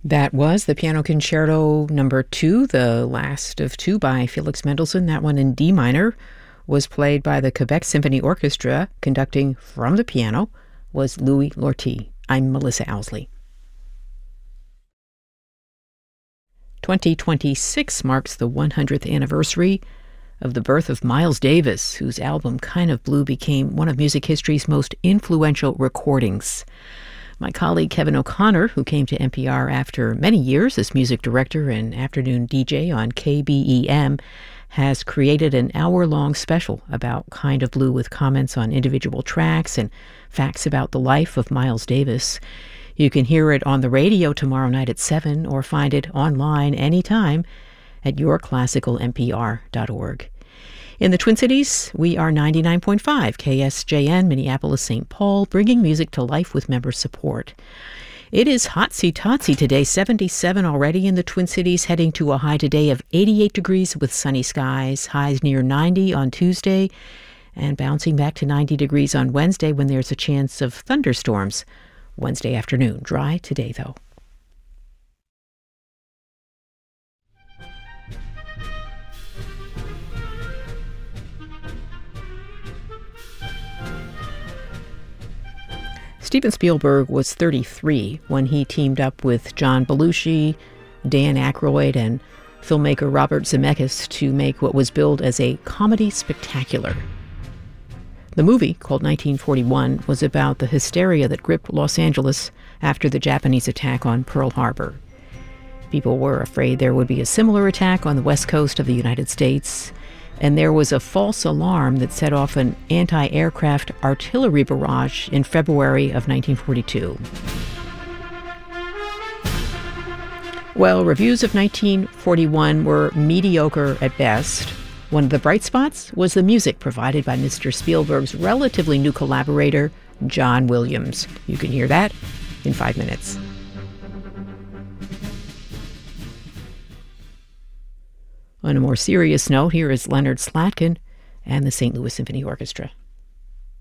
That was the Piano Concerto number 2, the last of 2 by Felix Mendelssohn. That one in D minor was played by the Quebec Symphony Orchestra. Conducting from the piano was Louis Lortie. I'm Melissa Owsley. 2026 marks the 100th anniversary of the birth of Miles Davis, whose album Kind of Blue became one of music history's most influential recordings. My colleague Kevin O'Connor, who came to NPR after many years as music director and afternoon DJ on KBEM, has created an hour-long special about Kind of Blue with comments on individual tracks and facts about the life of Miles Davis. You can hear it on the radio tomorrow night at 7 or find it online anytime at yourclassicalnpr.org. In the Twin Cities, we are 99.5 KSJN, Minneapolis, St. Paul, bringing music to life with member support. It is hotsy-totsy today, 77 already in the Twin Cities, heading to a high today of 88 degrees with sunny skies, highs near 90 on Tuesday, and bouncing back to 90 degrees on Wednesday when there's a chance of thunderstorms. Wednesday afternoon, dry today, though. Steven Spielberg was 33 when he teamed up with John Belushi, Dan Aykroyd, and filmmaker Robert Zemeckis to make what was billed as a comedy spectacular. The movie, called 1941, was about the hysteria that gripped Los Angeles after the Japanese attack on Pearl Harbor. People were afraid there would be a similar attack on the west coast of the United States, and there was a false alarm that set off an anti-aircraft artillery barrage in February of 1942. Well, reviews of 1941 were mediocre at best. One of the bright spots was the music provided by Mr. Spielberg's relatively new collaborator, John Williams. You can hear that in 5 minutes. On a more serious note, here is Leonard Slatkin and the St. Louis Symphony Orchestra.